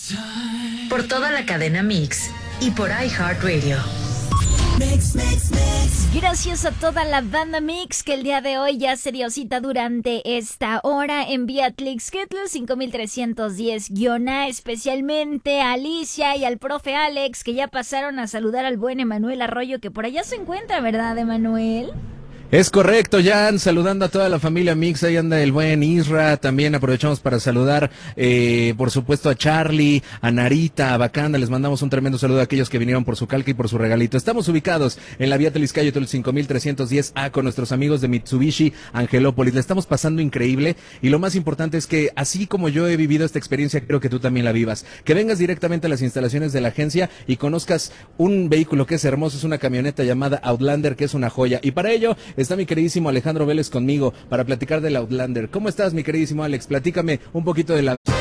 Por toda la cadena Mix y por iHeartRadio. Gracias a toda la banda Mix que el día de hoy ya se dio cita durante esta hora en vía Tlixquetl 5310-A, especialmente a Alicia y al profe Alex que ya pasaron a saludar al buen Emanuel Arroyo que por allá se encuentra, ¿verdad, Emanuel? Es correcto, Jan, saludando a toda la familia Mix, ahí anda el buen Isra, también aprovechamos para saludar, por supuesto, a Charlie, a Narita, a Bacanda, les mandamos un tremendo saludo a aquellos que vinieron por su calca y por su regalito. Estamos ubicados en la vía Tlixcayotl 5310-A con nuestros amigos de Mitsubishi Angelópolis, le estamos pasando increíble y lo más importante es que así como yo he vivido esta experiencia, creo que tú también la vivas, que vengas directamente a las instalaciones de la agencia y conozcas un vehículo que es hermoso, es una camioneta llamada Outlander, que es una joya, y para ello está mi queridísimo Alejandro Vélez conmigo para platicar del Outlander. ¿Cómo estás, mi queridísimo Alex? Platícame un poquito de la...